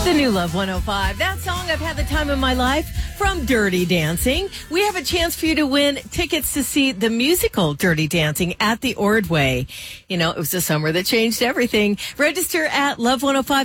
The new Love 105. That song, I've had the time of my life, from Dirty Dancing. We have a chance for you to win tickets to see the musical Dirty Dancing at the Ordway. You know, it was the summer that changed everything. Register at Love 105.